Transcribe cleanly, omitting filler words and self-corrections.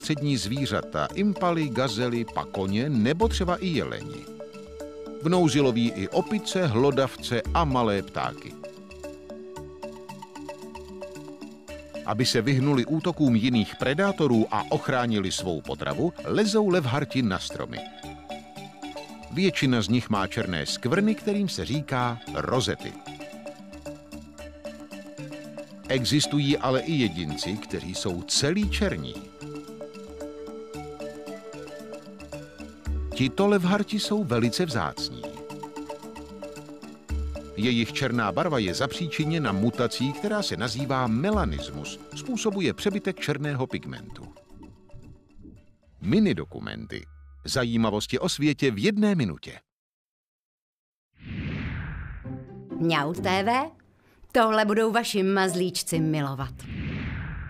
střední zvířata, impaly, gazely, pakoně nebo třeba i jeleni. V nouzi loví i opice, hlodavce a malé ptáky. Aby se vyhnuli útokům jiných predátorů a ochránili svou potravu, lezou levharti na stromy. Většina z nich má černé skvrny, kterým se říká rozety. Existují ale i jedinci, kteří jsou celý černí. Tito levharti jsou velice vzácní. Jejich černá barva je zapříčiněna mutací, která se nazývá melanismus, způsobuje přebytek černého pigmentu. Minidokumenty. Zajímavosti o světě v 1 minutě. Mňau TV? Tohle budou vaši mazlíčci milovat.